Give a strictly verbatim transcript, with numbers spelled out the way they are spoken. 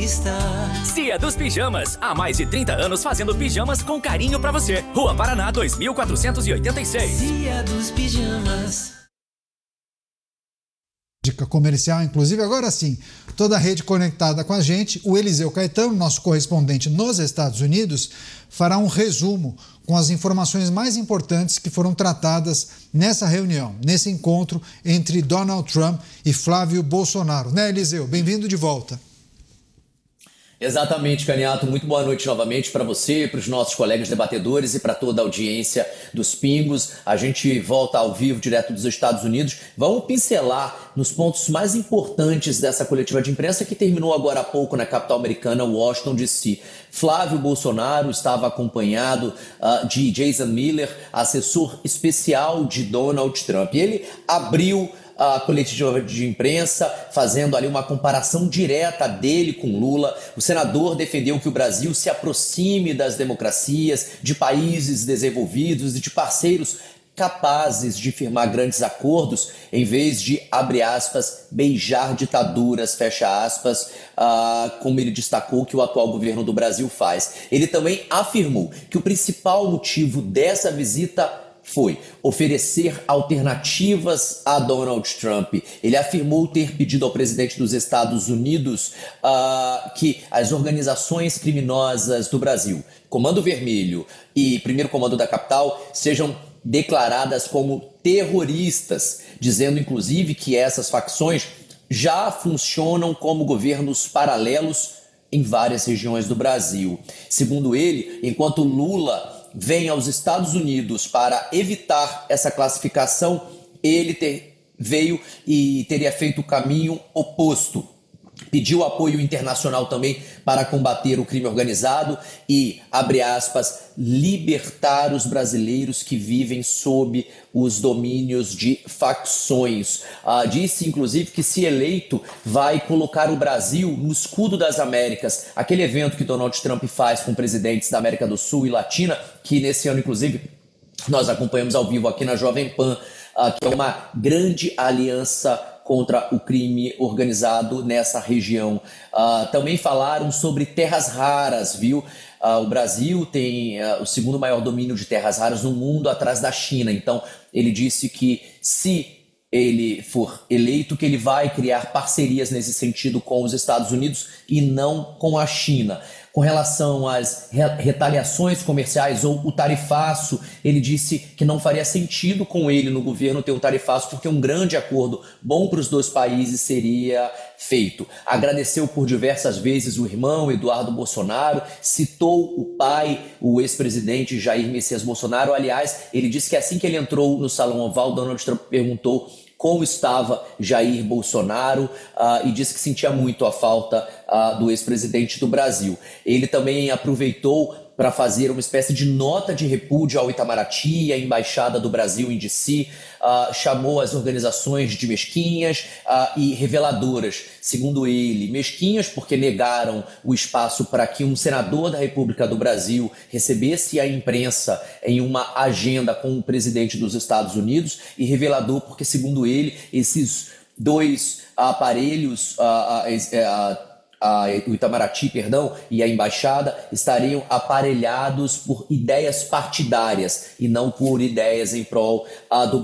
está. Cia dos Pijamas, há mais de trinta anos fazendo pijamas com carinho pra você. Rua Paraná dois mil quatrocentos e oitenta e seis. Cia dos Pijamas. Dica comercial, inclusive, agora sim, toda a rede conectada com a gente. O Eliseu Caetano, nosso correspondente nos Estados Unidos, fará um resumo com as informações mais importantes que foram tratadas nessa reunião, nesse encontro entre Donald Trump e Flávio Bolsonaro. Né, Eliseu? Bem-vindo de volta. Exatamente, Caniato. Muito boa noite novamente para você, para os nossos colegas debatedores e para toda a audiência dos Pingos. A gente volta ao vivo, direto dos Estados Unidos. Vamos pincelar nos pontos mais importantes dessa coletiva de imprensa que terminou agora há pouco na capital americana, Washington, D C Flávio Bolsonaro estava acompanhado uh, de Jason Miller, assessor especial de Donald Trump. E ele abriu a coletiva de imprensa, fazendo ali uma comparação direta dele com Lula. O senador defendeu que o Brasil se aproxime das democracias, de países desenvolvidos e de parceiros capazes de firmar grandes acordos, em vez de, abre aspas, beijar ditaduras, fecha aspas, uh, como ele destacou que o atual governo do Brasil faz. Ele também afirmou que o principal motivo dessa visita foi oferecer alternativas a Donald Trump. Ele afirmou ter pedido ao presidente dos Estados Unidos uh, que as organizações criminosas do Brasil, Comando Vermelho e Primeiro Comando da Capital, sejam declaradas como terroristas, dizendo inclusive que essas facções já funcionam como governos paralelos em várias regiões do Brasil. Segundo ele, enquanto Lula vem aos Estados Unidos para evitar essa classificação, ele ter, veio e teria feito o caminho oposto. Pediu apoio internacional também para combater o crime organizado e, abre aspas, libertar os brasileiros que vivem sob os domínios de facções. Ah, disse, inclusive, que se eleito vai colocar o Brasil no escudo das Américas, aquele evento que Donald Trump faz com presidentes da América do Sul e Latina, que nesse ano, inclusive, nós acompanhamos ao vivo aqui na Jovem Pan, ah, que é uma grande aliança contra o crime organizado nessa região. Uh, também falaram sobre terras raras, viu? Uh, o Brasil tem uh, o segundo maior domínio de terras raras no mundo, atrás da China. Então, ele disse que se ele for eleito, que ele vai criar parcerias nesse sentido com os Estados Unidos e não com a China. Com relação às retaliações comerciais ou o tarifaço, ele disse que não faria sentido com ele no governo ter um tarifaço, porque um grande acordo bom para os dois países seria feito. Agradeceu por diversas vezes o irmão Eduardo Bolsonaro, citou o pai, o ex-presidente Jair Messias Bolsonaro. Aliás, ele disse que assim que ele entrou no Salão Oval, Donald Trump perguntou como estava Jair Bolsonaro uh, e disse que sentia muito a falta uh, do ex-presidente do Brasil. Ele também aproveitou para fazer uma espécie de nota de repúdio ao Itamaraty, a Embaixada do Brasil em D C, uh, chamou as organizações de mesquinhas uh, e reveladoras. Segundo ele, mesquinhas porque negaram o espaço para que um senador da República do Brasil recebesse a imprensa em uma agenda com o presidente dos Estados Unidos, e revelador porque, segundo ele, esses dois aparelhos, uh, uh, uh, A, o Itamaraty, perdão, e a Embaixada estariam aparelhados por ideias partidárias e não por ideias em prol uh, do